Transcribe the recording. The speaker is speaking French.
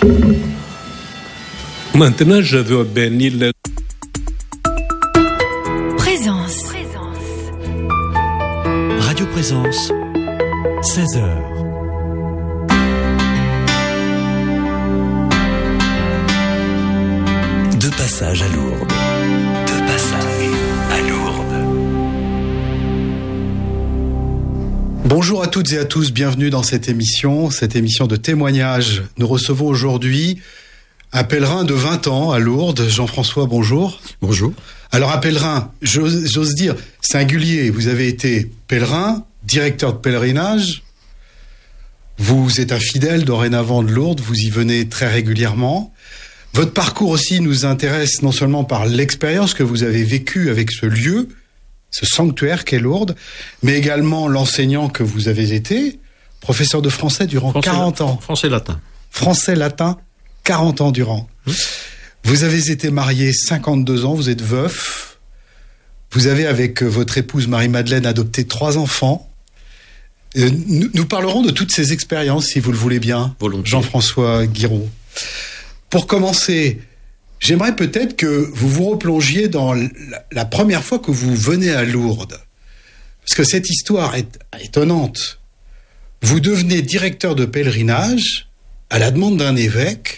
Maintenant, je veux bénir le... Présence. Radio Présence, 16h. De passage à Lourdes. De passage à Lourdes. Bonjour à toutes et à tous, bienvenue dans cette émission de témoignage. Nous recevons aujourd'hui un pèlerin de 20 ans à Lourdes. Jean-François, bonjour. Bonjour. Alors un pèlerin, j'ose dire, singulier. Vous avez été pèlerin, directeur de pèlerinage. Vous êtes un fidèle dorénavant de Lourdes, vous y venez très régulièrement. Votre parcours aussi nous intéresse non seulement par l'expérience que vous avez vécue avec ce lieu, ce sanctuaire qu'est Lourdes, mais également l'enseignant que vous avez été, professeur de français durant 40 ans. Français-latin. Français-latin, 40 ans durant. Vous avez été marié 52 ans, vous êtes veuf. Vous avez, avec votre épouse Marie-Madeleine, adopté 3 enfants. Nous parlerons de toutes ces expériences, si vous le voulez bien, volontiers. Jean-François Guiraud. Pour commencer, j'aimerais peut-être que vous vous replongiez dans la première fois que vous venez à Lourdes. Parce que cette histoire est étonnante. Vous devenez directeur de pèlerinage à la demande d'un évêque